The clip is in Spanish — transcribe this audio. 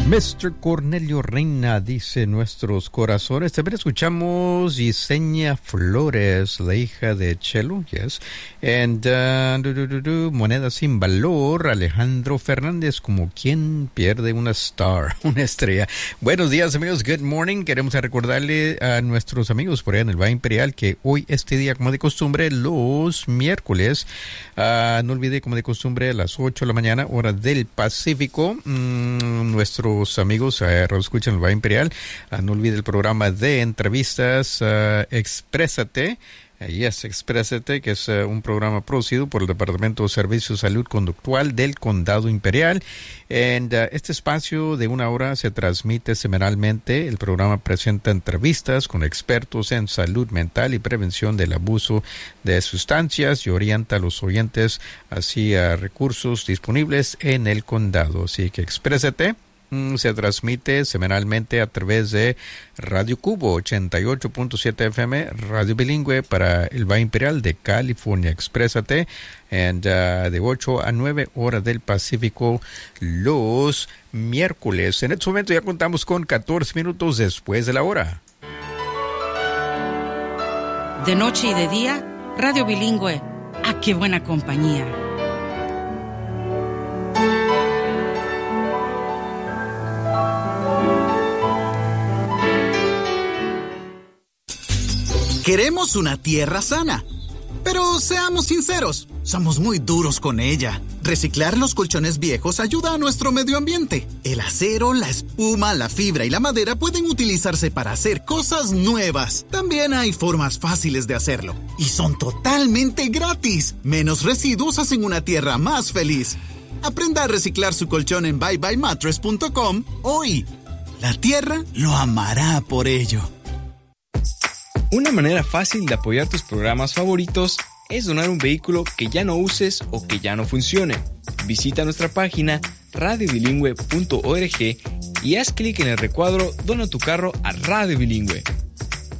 Mr. Cornelio Reina dice nuestros corazones. También escuchamos Yesenia Flores, la hija de Chelo, yes. And Moneda sin valor, Alejandro Fernández, como quien pierde una estrella. Buenos días, amigos, good morning. Queremos recordarle a nuestros amigos por allá en el Valle Imperial que hoy, este día, como de costumbre, los miércoles, no olvide, como de costumbre, a las 8 de la mañana, hora del Pacífico, nuestros amigos escuchan el Valle Imperial, no olvide el programa de entrevistas Exprésate, Exprésate, que es un programa producido por el Departamento de Servicios de Salud Conductual del Condado Imperial. Este espacio de 1 hora se transmite semanalmente. El programa presenta entrevistas con expertos en salud mental y prevención del abuso de sustancias y orienta a los oyentes hacia recursos disponibles en el condado. Así que Exprésate se transmite semanalmente a través de Radio Cubo 88.7 FM, radio bilingüe para el Valle Imperial de California. Exprésate de 8 a 9 horas del Pacífico los miércoles. En este momento ya contamos con 14 minutos después de la hora. De noche y de día, radio bilingüe. ¡Ah, qué buena compañía! Queremos una tierra sana, pero seamos sinceros, somos muy duros con ella. Reciclar los colchones viejos ayuda a nuestro medio ambiente. El acero, la espuma, la fibra y la madera pueden utilizarse para hacer cosas nuevas. También hay formas fáciles de hacerlo, y son totalmente gratis. Menos residuos hacen una tierra más feliz. Aprenda a reciclar su colchón en byebymattress.com hoy. La tierra lo amará por ello. Una manera fácil de apoyar tus programas favoritos es donar un vehículo que ya no uses o que ya no funcione. Visita nuestra página radiobilingüe.org y haz clic en el recuadro Dona tu carro a Radio Bilingüe.